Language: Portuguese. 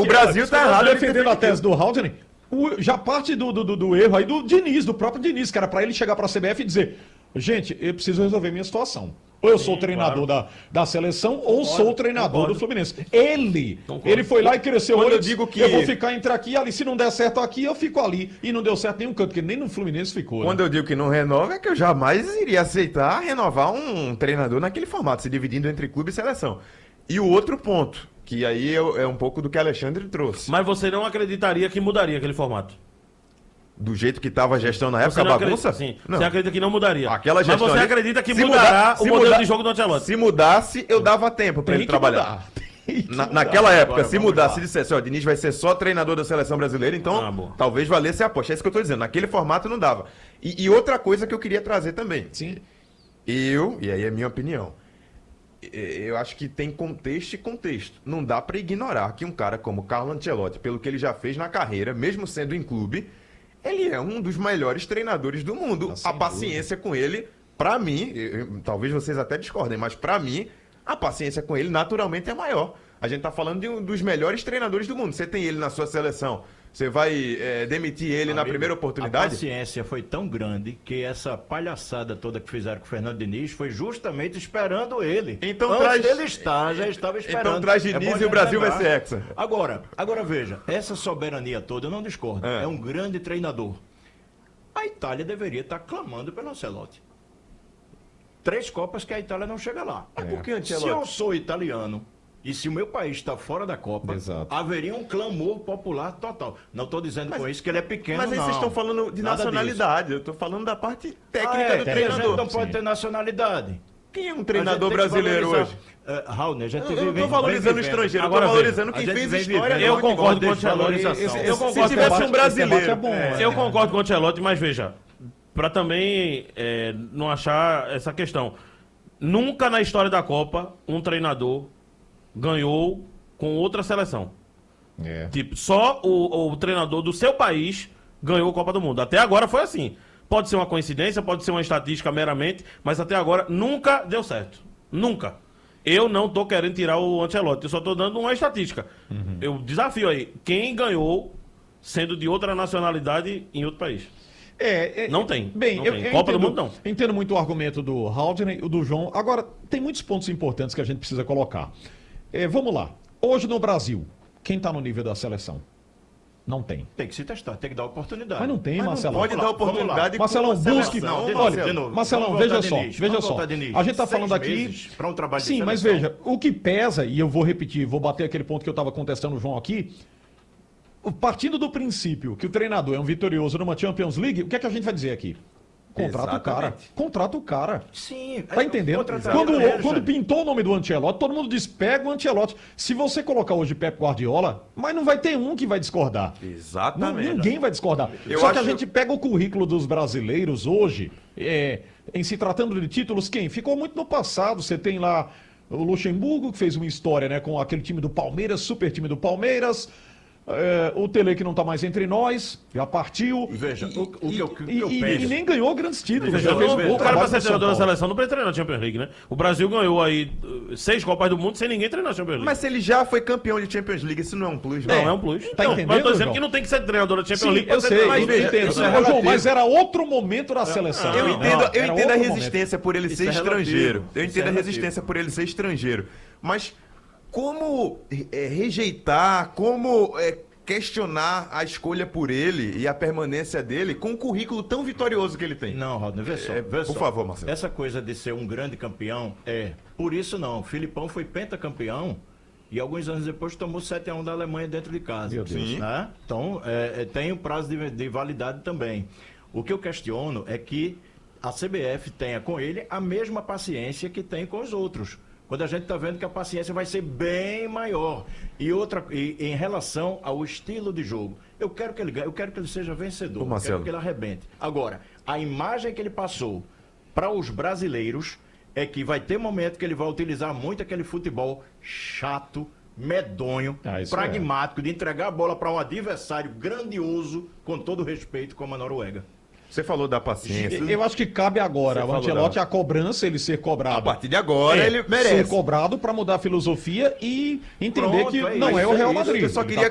o Brasil tá errado defendendo a tese do Haldane. Já parte do erro aí do Diniz, do próprio Diniz, que era pra ele chegar pra CBF e dizer: gente, eu preciso resolver minha situação. Ou eu sou o treinador da seleção, ou sou o treinador do Fluminense. Ele foi lá e cresceu. Quando eu digo que eu vou ficar entre aqui e ali. Se não der certo aqui, eu fico ali. E não deu certo nenhum canto, porque nem no Fluminense ficou. Quando eu digo que não renova, é que eu jamais iria aceitar renovar um treinador naquele formato, se dividindo entre clube e seleção. E o outro ponto, que aí é um pouco do que Alexandre trouxe. Mas você não acreditaria que mudaria aquele formato? Do jeito que estava a gestão na época, Você a não bagunça? acredita, sim. Não. Você acredita que não mudaria. Aquela gestão Mas você ali, acredita que se mudará mudar- o se modelo mudar- de jogo do Ancelotti? Se mudasse, eu dava tempo para ele trabalhar. Naquela época, Agora se vamos mudasse lá. e dissesse, ó, Diniz vai ser só treinador da seleção brasileira, então talvez valesse a aposta. É isso que eu tô dizendo. Naquele formato não dava. E outra coisa que eu queria trazer também. Sim. E aí é minha opinião, eu acho que tem contexto e contexto. Não dá pra ignorar que um cara como Carlo Ancelotti, pelo que ele já fez na carreira, mesmo sendo em clube, ele é um dos melhores treinadores do mundo. A paciência com ele, pra mim, talvez vocês até discordem, mas pra mim, a paciência com ele naturalmente é maior. A gente tá falando de um dos melhores treinadores do mundo. Você tem ele na sua seleção, você vai demitir ele na primeira oportunidade? A paciência foi tão grande que essa palhaçada toda que fizeram com o Fernando Diniz foi justamente esperando ele. Então Antes dele estar, já estava esperando. Então traz Diniz e o Brasil vai ser hexa. Agora veja, essa soberania toda eu não discordo. É um grande treinador. A Itália deveria estar clamando pelo Ancelotti. 3 Copas que a Itália não chega lá. Mas por que Se Ancelotti? eu sou italiano e se o meu país está fora da Copa, haveria um clamor popular total. Não estou dizendo com isso que ele é pequeno, Mas aí não. vocês estão falando de Nada nacionalidade. Eu estou falando da parte técnica do Tem treinador. gente não pode ter nacionalidade. Quem é um treinador brasileiro hoje? Raul, a gente Eu não estou valorizando o estrangeiro, eu estou valorizando quem fez história. Eu concordo com o Ancelotti. Se tivesse um brasileiro. Eu concordo com o Ancelotti, mas veja, para também não achar essa questão. Nunca na história da Copa um treinador ganhou com outra seleção. Tipo, só o treinador do seu país ganhou a Copa do Mundo. Até agora foi assim. Pode ser uma coincidência, pode ser uma estatística meramente, mas até agora nunca deu certo. Nunca. Eu não tô querendo tirar o Ancelotti, eu só tô dando uma estatística. Eu desafio aí, quem ganhou sendo de outra nacionalidade em outro país? Não tem. Bem, não eu tem. Copa do Mundo não. Entendo muito o argumento do Haldane e do João. Agora, tem muitos pontos importantes que a gente precisa colocar. Vamos lá. Hoje no Brasil, quem está no nível da seleção? Não tem. Tem que se testar, tem que dar oportunidade. Mas não tem, Mas Marcelão. não pode dar oportunidade. Marcelão, busque. Não, Olha, Marcelão, veja só. A gente está falando aqui. Para um trabalho Sim, de mas seleção. veja, o que pesa, e eu vou repetir, vou bater aquele ponto que eu estava contestando o João aqui. Partindo do princípio que o treinador é um vitorioso numa Champions League, o que é que a gente vai dizer aqui? Contrata o cara. Exatamente. Contrata o cara. Sim. Tá entendendo? Quando pintou o nome do Ancelotti, todo mundo diz, pega o Ancelotti. Se você colocar hoje Pep Guardiola, mas não vai ter um que vai discordar. Exatamente. Ninguém vai discordar. Eu Só que a acho- gente pega o currículo dos brasileiros hoje, em se tratando de títulos, quem? Ficou muito no passado. Você tem lá o Luxemburgo, que fez uma história, né, com aquele time do Palmeiras, super time do Palmeiras. O Tele, que não está mais entre nós, já partiu. Veja, o que eu E penso. nem ganhou grandes títulos. Veja, Já fez o um cara trabalho para ser no São treinador da Paulo. seleção não precisa treinar na Champions League, né? O Brasil ganhou aí 6 Copas do Mundo sem ninguém treinar na Champions League. Mas se ele já foi campeão de Champions League, isso não é um plus, não, é um plus. Tá Não, entendendo, mas eu tô dizendo João? que não tem que ser treinador da Champions Sim, League. eu pra ser sei, treinador. eu veja, entendo. isso é Ô, João, relativo. mas era outro momento da seleção. Eu entendo Era a outro resistência por ele ser é relativo. estrangeiro. Eu Isso é entendo a relativo. resistência por ele ser estrangeiro. Mas como rejeitar, como questionar a escolha por ele e a permanência dele com um currículo tão vitorioso que ele tem? Não, Rodney, vê só. Vê por só. favor, Marcelo. Essa coisa de ser um grande campeão, por isso não. O Filipão foi pentacampeão e alguns anos depois tomou 7-1 da Alemanha dentro de casa. Meu Deus. Sim. Né? Então, tem um prazo de validade também. O que eu questiono é que a CBF tenha com ele a mesma paciência que tem com os outros. Quando a gente está vendo que a paciência vai ser bem maior. E em relação ao estilo de jogo, eu quero que ele ganhe, eu quero que ele seja vencedor, Ô, eu Marcelo. quero que ele arrebente. Agora, a imagem que ele passou para os brasileiros é que vai ter momento que ele vai utilizar muito aquele futebol chato, medonho, Isso pragmático, de entregar a bola para um adversário grandioso, com todo respeito, como a Noruega. Você falou da paciência. Eu acho que cabe agora Você ao falou Ancelotti da- a cobrança, ele ser cobrado. A partir de agora ele merece. Ser cobrado para mudar a filosofia e entender Pronto, que é não isso, é o é Real isso. Madrid. Eu só queria